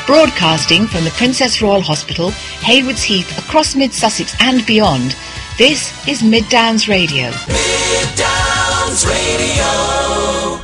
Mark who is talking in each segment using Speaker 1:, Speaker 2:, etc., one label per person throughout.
Speaker 1: Broadcasting from the Princess Royal Hospital, Haywards Heath, across Mid-Sussex and beyond, this is Mid Downs Radio.
Speaker 2: Mid Downs Radio.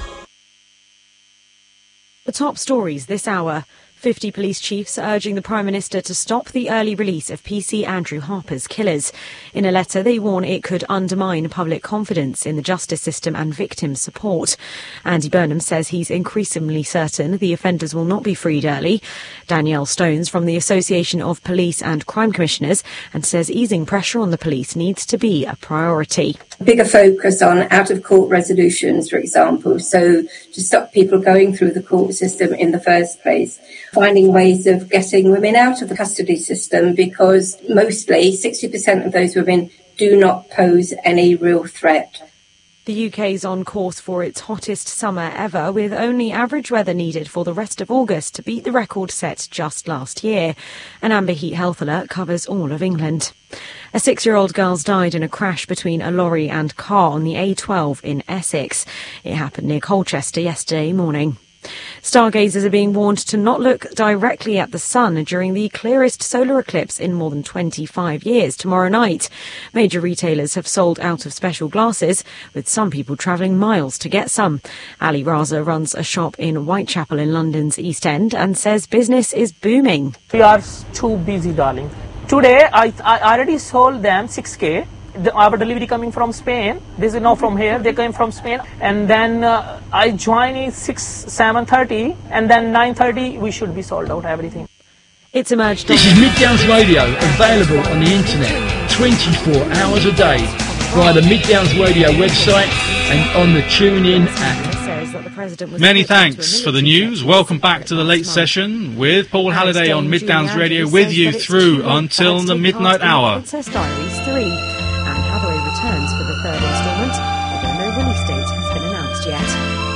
Speaker 3: The top stories this hour. 50 police chiefs are urging the Prime Minister to stop the early release of PC Andrew Harper's killers. In a letter, they warn it could undermine public confidence in the justice system and victim support. Andy Burnham says he's increasingly certain the offenders will not be freed early. Danielle Stones from the Association of Police and Crime Commissioners and says easing pressure on the police needs to be a priority.
Speaker 4: Bigger focus on out-of-court resolutions, for example, so to stop people going through the court system in the first place. Finding ways of getting women out of the custody system, because mostly 60% of those women do not pose any real threat.
Speaker 3: The UK's on course for its hottest summer ever, with only average weather needed for the rest of August to beat the record set just last year. An amber heat health alert covers all of England. A 6-year-old girl's died in a crash between a lorry and car on the A12 in Essex. It happened near Colchester yesterday morning. Stargazers are being warned to not look directly at the sun during the clearest solar eclipse in more than 25 years tomorrow night. Major retailers have sold out of special glasses, with some people travelling miles to get some. Ali Raza runs a shop in Whitechapel in London's East End and says business is booming.
Speaker 5: We are too busy, darling. Today, I already sold them 6K. Our delivery coming from Spain. This is not from here. They came from Spain. And then I join at 7:30, and then 9:30 we should be sold out everything.
Speaker 3: It's emerged.
Speaker 6: This is Mid Downs Radio, available on the internet 24 hours a day via the Mid Downs Radio website and on the TuneIn app.
Speaker 7: Many thanks for the news. Welcome back to the late session with Paul Halliday on Mid Downs Radio, with you through until the midnight hour.
Speaker 3: Princess Diaries 3, and Hathaway returns for the third instalment, although no release date